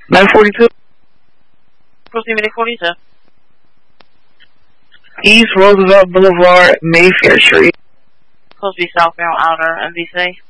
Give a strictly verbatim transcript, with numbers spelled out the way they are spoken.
nine forty-two. Proceed with forty-two. East Roosevelt Boulevard, Mayfair Street. Supposed to be southbound outer M V C.